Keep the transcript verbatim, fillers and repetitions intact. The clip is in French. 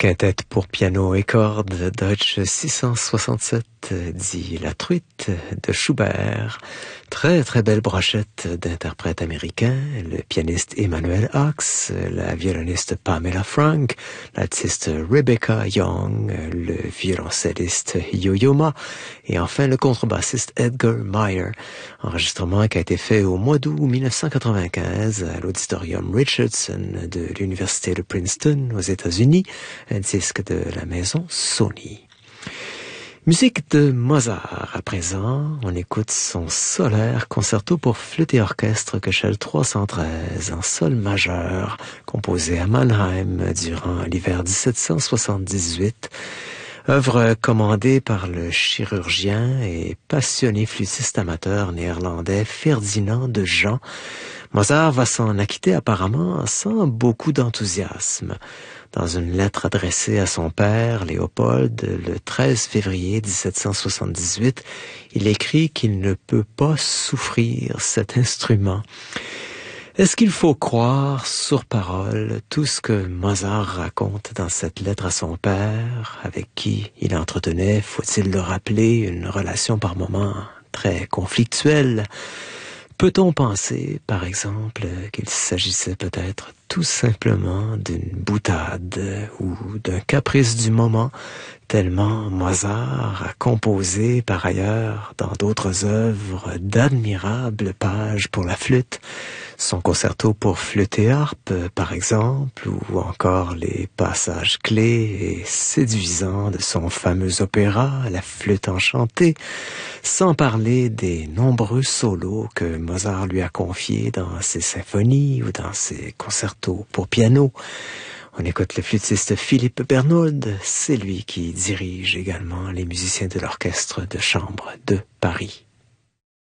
Quintette pour piano et cordes, Deutsche six cent soixante-sept, dit La Truite de Schubert. Très très belle brochette d'interprètes américains, le pianiste Emmanuel Hawks, la violoniste Pamela Frank, l'altiste Rebecca Young, le violoncelliste Yo-Yo Ma et enfin le contrebassiste Edgar Meyer. Enregistrement qui a été fait au mois d'août mille neuf cent quatre-vingt-quinze à l'auditorium Richardson de l'université de Princeton aux États-Unis, un disque de la maison Sony. Musique de Mozart à présent, on écoute son solaire concerto pour flûte et orchestre Köchel trois cent treize en sol majeur, composé à Mannheim durant l'hiver dix-sept cent soixante-dix-huit. Œuvre commandée par le chirurgien et passionné flûtiste amateur néerlandais Ferdinand de Jean. Mozart va s'en acquitter apparemment sans beaucoup d'enthousiasme. Dans une lettre adressée à son père, Léopold, le treize février dix-sept cent soixante-dix-huit, il écrit qu'il ne peut pas souffrir cet instrument. Est-ce qu'il faut croire sur parole tout ce que Mozart raconte dans cette lettre à son père, avec qui il entretenait, faut-il le rappeler, une relation par moments très conflictuelle? Peut-on penser, par exemple, qu'il s'agissait peut-être tout simplement d'une boutade ou d'un caprice du moment, tellement Mozart a composé par ailleurs dans d'autres œuvres d'admirables pages pour la flûte, son concerto pour flûte et harpe par exemple, ou encore les passages clés et séduisants de son fameux opéra, La Flûte enchantée, sans parler des nombreux solos que Mozart lui a confiés dans ses symphonies ou dans ses concertos pour piano. On écoute le flûtiste Philippe Bernold, c'est lui qui dirige également les musiciens de l'orchestre de chambre de Paris.